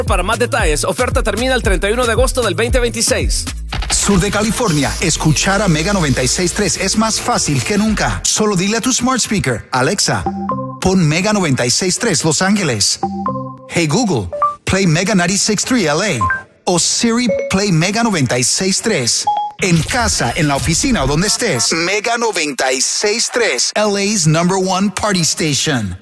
Para más detalles, oferta termina el 31 de agosto del 2026. Sur de California, escuchar a Mega 96.3 es más fácil que nunca. Solo dile a tu smart speaker, Alexa, pon Mega 96.3 Los Ángeles. Hey Google, play Mega 96.3 LA. O Siri, play Mega 96.3. En casa, en la oficina o donde estés, Mega 96.3, LA's #1 party station.